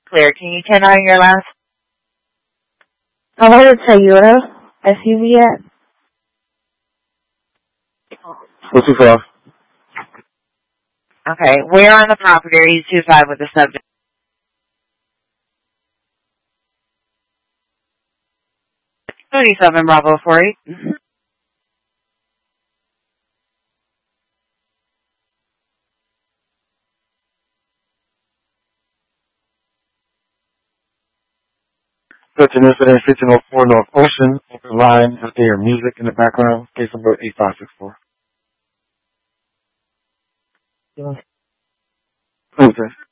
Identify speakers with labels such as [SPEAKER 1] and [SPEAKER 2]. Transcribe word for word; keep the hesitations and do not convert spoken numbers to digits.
[SPEAKER 1] clear. Can you turn on your last?
[SPEAKER 2] I want to Toyota S U V at.
[SPEAKER 3] What's too far?
[SPEAKER 1] Okay. Where on the property are you two five with the subject? thirty-seven Bravo forty. Mm-hmm.
[SPEAKER 3] Such an incident, fifteen oh four North Ocean, open line, I hear music in the background, case number eight five six four. Okay.